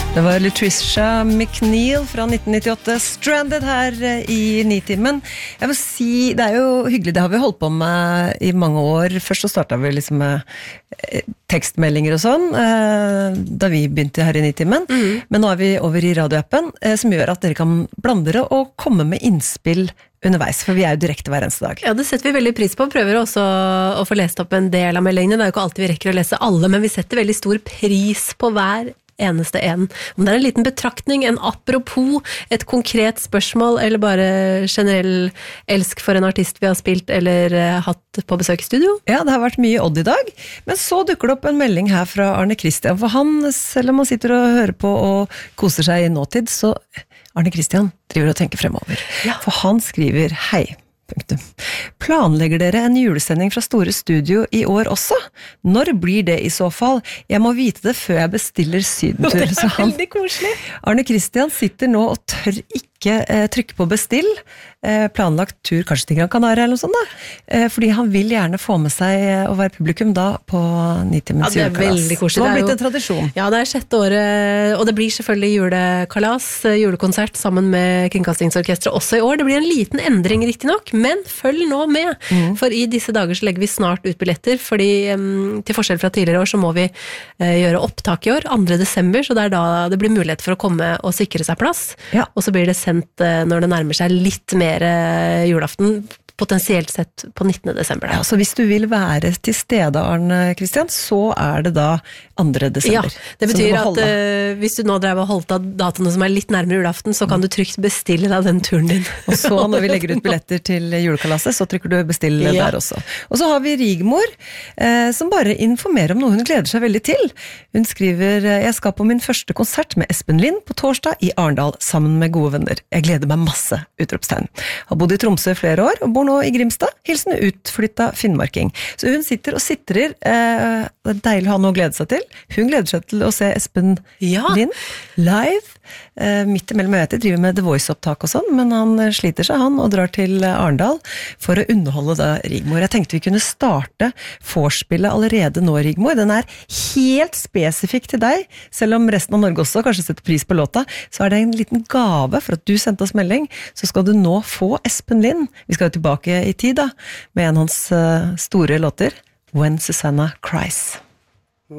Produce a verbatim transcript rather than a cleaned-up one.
Det var Latricia McNeil fra nitten nittiåtte, Stranded her i Nitimen. Jeg vil si, det er jo hyggelig, det har vi holdt på med i mange år. Først så startet vi liksom med tekstmeldinger og sånn, da vi begynte her i Nitimen. Mm. Men nå er vi over i radioappen, som gjør at dere kan blande dere og komme med innspill underveis, for vi er jo direkte hver eneste dag. Ja, det setter vi veldig pris på. Prøver også å få lest opp en del av meldingene. Det er jo ikke alltid vi rekker å lese alle, men vi setter veldig stor pris på hver eneste en. Om det er en liten betraktning, en apropos, et konkret spørsmål, eller bare generell elsk for en artist vi har spilt eller hatt på besøk i studio. Ja, det har vært mye Odd i dag, men så dukker det opp en melding her fra Arne Kristian, for han, selv om han sitter og hører på og koser seg i nåtid, så Arne Kristian driver og tenker fremover. Ja. For han skriver, hei, punktum. Planlegger dere en julesending fra Store Studio i år også? Når blir det i så fall? Jeg må vite det før jeg bestiller sydentur. Det er veldig koselig. Arne Kristian sitter nå og tør ikke eh, trykke på bestill. Eh, planlagt tur kanskje til Gran Canaria eller noe sånt da. Eh, fordi han vil gjerne få med seg å være publikum da på Nitimens julekalas. Ja, det er veldig koselig. Det har blitt en tradisjon. Ja, det er sjette året, og det blir selvfølgelig julekalas, julekonsert sammen med Kringkastingsorkestret også i år. Det blir en liten endring riktig nok, men følg nå med, mm. for i disse dager så legger vi snart ut billetter, fordi um, til forskjell fra tidligere år så må vi uh, gjøre opptak i år, andre desember, så det er da det blir mulighet for å komme og sikre seg plass, ja. Og så blir det sendt uh, når det nærmer seg litt mer uh, julaften, potensielt sett på nittende desember. Ja, så hvis du vil være til stede, Arne Kristian, så er det da andre desember. Ja, det betyr at uh, hvis du nå drev og holdt av datoene som er litt nærmere julaften, så kan du trygt bestille deg den turen din. Og så når vi legger ut billetter til julekalaset, så trykker du bestille ja. Der også. Og så har vi Rigmor, eh, som bare informerer om noe hun gleder seg veldig til. Hun skriver, jeg skal på min første konsert med Espen Lind på torsdag i Arendal, sammen med gode venner. Jeg gleder meg masse, utropstegn. Har bodd i Tromsø i flere år, og bor nå i Grimstad, hilsen utflytta finnmarking. Så hun sitter og sitrer, eh, det er deilig å ha noe å glede seg til. Hun gleder seg til å se Espen ja. Lind live, eh, midt imellom øyet, driver med The Voice-opptak og sånn, men han sliter seg han og drar til Arendal for å underholde da Rigmor. Jeg tenkte vi kunne starte vorspielet allerede nå, Rigmor. Den er helt spesifikk til deg, selv om resten av Norge også kanskje setter pris på låta, så er det en liten gave for at du sendte oss melding, så skal du nå få Espen Lind. Vi skal jo tilbake i tid da, med en av hans store låter, When Susanna Cries.